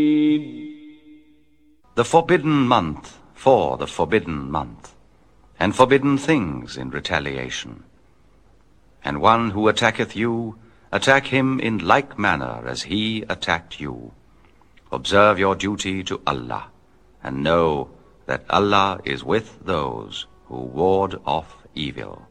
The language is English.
The forbidden month for the forbidden month, and forbidden things in retaliation. And one who attacketh you, attack him in like manner as he attacked you. Observe your duty to Allah, and know that Allah is with those who ward off evil.